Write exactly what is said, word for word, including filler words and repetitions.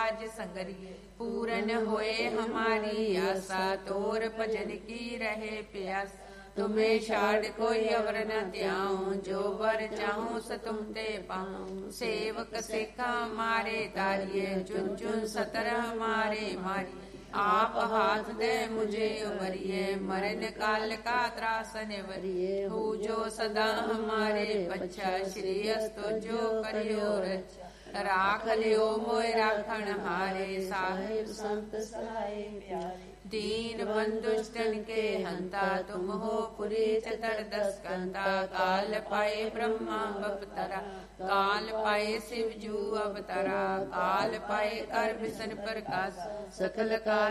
साज संगरी। पूरन होए हमारी आशा, तोर भजन की रहे प्यास। तुम्हें छाड़ कोई अवर न त्याऊं, जो बर चाहूं सो तुम ते पाऊं। सेवक सेखा मारे तारिये, चुन चुन सतर हमारे मारिये। आप हाथ दे मुझे उबरिए, मरण काल का त्रासन वरिए। हो जो सदा हमारे बच्चा, श्री अस्तो जो करियो रक्षा। राख लियो मोय राखण हारे, साहिब संत सहाय प्यारे। दीन बंधुष्टन के हंता, तुम हो पुरी चतर दस कंता। काल पाए ब्रह्मा बपतरा, काल पाए शिव जू अवतरा। काल पाए कर विष्णु प्रकाश, सकल काल